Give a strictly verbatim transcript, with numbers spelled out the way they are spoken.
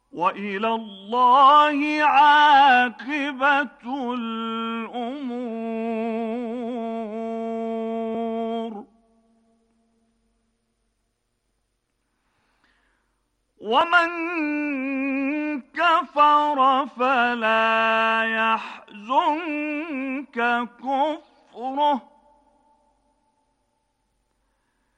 وإلى الله عاقبة الأمور. ومن كفر فلا يحزنك كفره